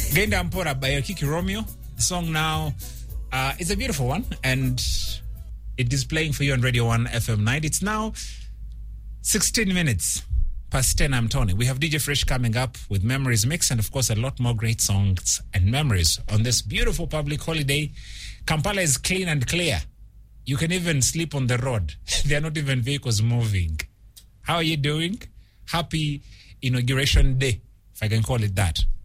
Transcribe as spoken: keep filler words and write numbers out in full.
Genda Mpora by Kiki Romeo. The song now uh, is a beautiful one, and it is playing for you on Radio one F M nine. It's now sixteen minutes past ten. I'm Tony. We have D J Fresh coming up with Memories Mix, and of course a lot more great songs and memories on this beautiful public holiday. Kampala is clean and clear. You can even sleep on the road. There are not even vehicles moving. How are you doing? Happy Inauguration Day, if I can call it that.